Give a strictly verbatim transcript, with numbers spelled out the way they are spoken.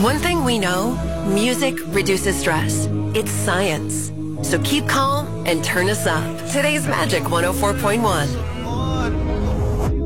One thing we know, music reduces stress. It's science. So keep calm and turn us up. Today's Magic one oh four point one.